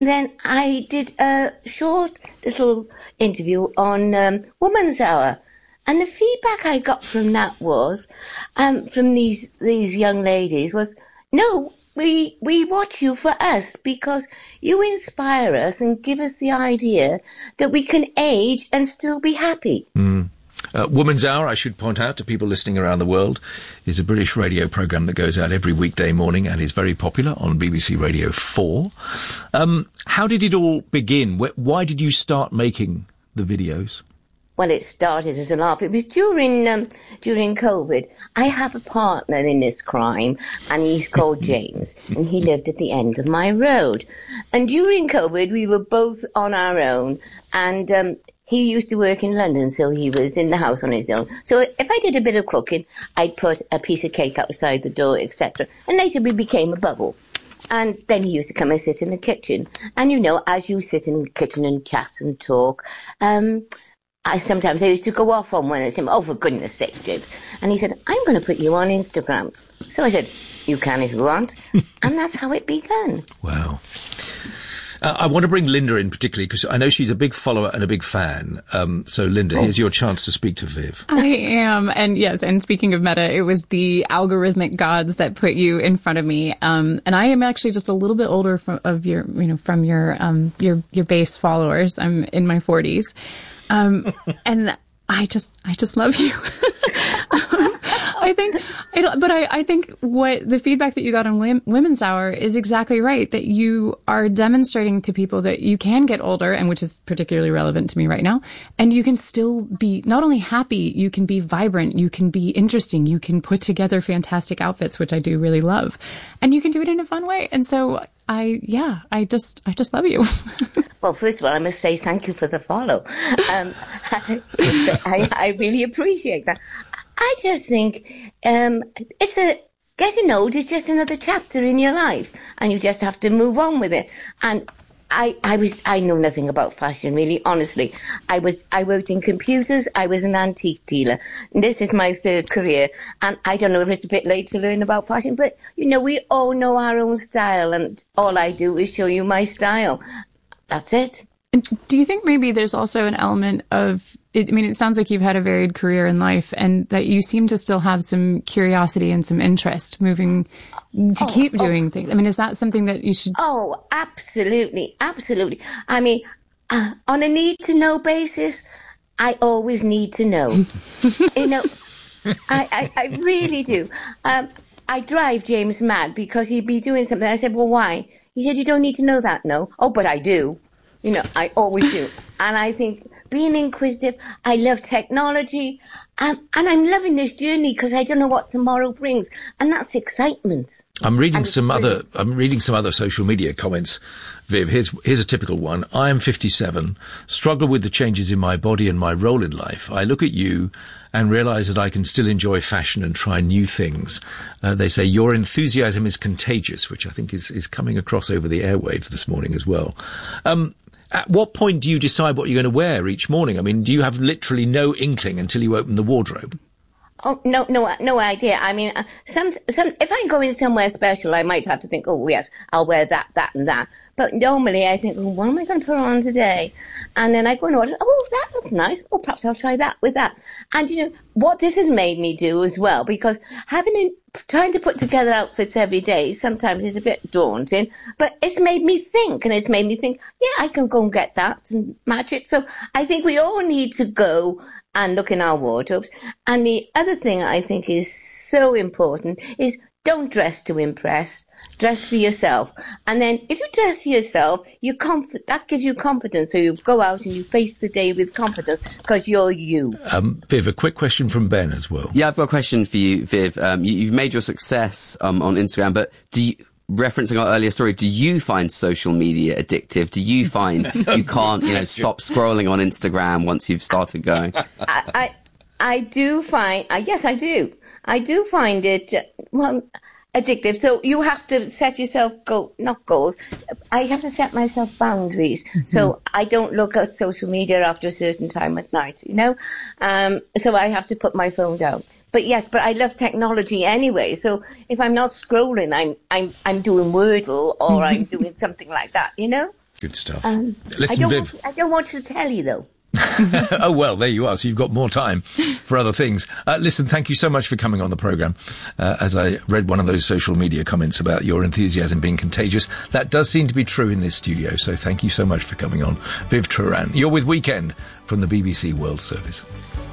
Then I did a short little interview on Woman's Hour. And the feedback I got from that was, from these young ladies was, no, we watch you for us because you inspire us and give us the idea that we can age and still be happy. Woman's Hour, I should point out to people listening around the world, is a British radio programme that goes out every weekday morning and is very popular on BBC Radio 4. How did it all begin? Why did you start making the videos? Well, it started as a laugh. It was during COVID. I have a partner in this crime, and he's called James, and he lived at the end of my road. And during COVID, we were both on our own, and he used to work in London, so he was in the house on his own. So if I did a bit of cooking, I'd put a piece of cake outside the door, etc. And later we became a bubble. And then he used to come and sit in the kitchen. And, as you sit in the kitchen and chat and talk, Sometimes I used to go off on one and say, oh, for goodness sake, James. And he said, I'm going to put you on Instagram. So I said, you can if you want. And that's how it began. Wow. I want to bring Linda in particularly because I know she's a big follower and a big fan. So, Linda, here's your chance to speak to Viv. I am. And yes, and speaking of Meta, it was the algorithmic gods that put you in front of me. And I am actually just a little bit older from your base followers. I'm in my 40s. And I just love you. I think what the feedback that you got on Women's Hour is exactly right, that you are demonstrating to people that you can get older, and which is particularly relevant to me right now, and you can still be not only happy, you can be vibrant, you can be interesting, you can put together fantastic outfits, which I do really love, and you can do it in a fun way. And so I just love you. Well, first of all, I must say thank you for the follow. I really appreciate that. I just think getting old is just another chapter in your life, and you just have to move on with it. And I know nothing about fashion, really, honestly. I worked in computers. I was an antique dealer. And this is my third career. And I don't know if it's a bit late to learn about fashion, but, we all know our own style. And all I do is show you my style. That's it. And do you think maybe there's also an element of, it sounds like you've had a varied career in life and that you seem to still have some curiosity and some interest moving to keep doing things. Is that something that you should? Oh, absolutely. Absolutely. On a need to know basis, I always need to know. I really do. I drive James mad because he'd be doing something. I said, well, why? He said, you don't need to know that, no. Oh, but I do. I always do. And I think being inquisitive, I love technology, and I'm loving this journey because I don't know what tomorrow brings, and that's excitement. I'm reading some other social media comments, Viv. Here's a typical one. I am 57, struggle with the changes in my body and my role in life. I look at you and realise that I can still enjoy fashion and try new things. They say your enthusiasm is contagious, which I think is coming across over the airwaves this morning as well. At what point do you decide what you're going to wear each morning? Do you have literally no inkling until you open the wardrobe? Oh, no idea. If I'm going somewhere special, I might have to think, oh, yes, I'll wear that, and that. But normally I think, well, what am I going to put on today? And then I go and order, oh, that looks nice. Oh, perhaps I'll try that with that. And what this has made me do as well, because trying to put together outfits every day sometimes is a bit daunting, but it's made me think, yeah, I can go and get that and match it. So I think we all need to go and look in our wardrobes. And the other thing I think is so important is don't dress to impress. Dress for yourself. And then if you dress for yourself, that gives you confidence. So you go out and you face the day with confidence because you're you. Viv, a quick question from Ben as well. Yeah, I've got a question for you, Viv. You've made your success on Instagram, but referencing our earlier story, do you find social media addictive? Do you find you can't, stop scrolling on Instagram once you've started going? I do find, yes, I do. I do find it, addictive. So you have to set yourself not goals. I have to set myself boundaries. So I don't look at social media after a certain time at night, so I have to put my phone down. But yes, I love technology anyway. So if I'm not scrolling, I'm doing Wordle or I'm doing something like that, Good stuff. Listen, Viv. I don't want to tell you, though. Oh, well, there you are. So you've got more time for other things. Listen, thank you so much for coming on the programme. As I read one of those social media comments about your enthusiasm being contagious, that does seem to be true in this studio. So thank you so much for coming on. Viv Turan. You're with Weekend from the BBC World Service.